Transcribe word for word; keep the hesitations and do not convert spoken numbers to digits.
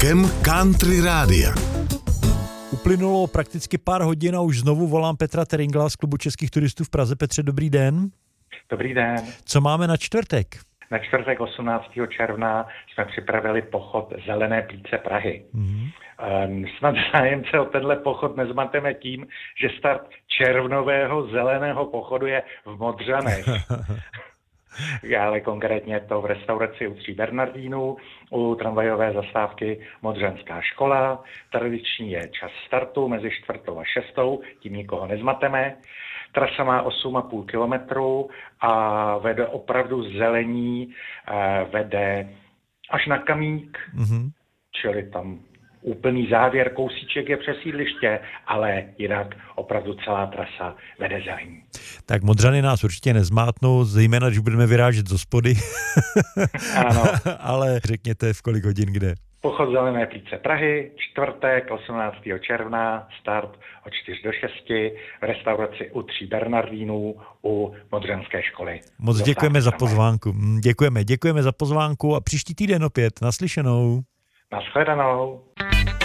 vlakem Country Rádia. Uplynulo prakticky pár hodin a už znovu volám Petra Teringla z Klubu českých turistů v Praze. Petře, dobrý den. Dobrý den. Co máme na čtvrtek? Na čtvrtek osmnáctého června jsme připravili pochod Zelené plíce Prahy. Mm-hmm. Snad zájemce o tenhle pochod nezmateme tím, že start červnového zeleného pochodu je v Modřanech. Ale konkrétně to v restauraci u Tří Bernardínů, u tramvajové zastávky Modřanská škola. Tradiční je čas startu mezi čtvrtou a šestou, tím nikoho nezmateme. Trasa má osm a půl kilometru a vede opravdu zelení, vede až na Kamík, mm-hmm. čili tam úplný závěr, kousíček je přes sídliště, ale jinak opravdu celá trasa vede zelení. Tak Modřany nás určitě nezmátnou, zejména když budeme vyrážet z hospody. Ano. Ale řekněte, v kolik hodin kde? Pochod Zelené plíce Prahy, čtvrtek osmnáctého června, start od čtyři do šesti v restauraci u Tří Bernardínů u Modřanské školy. Moc děkujeme za pozvánku. Děkujeme, děkujeme za pozvánku a příští týden opět naslyšenou. Naschledanou.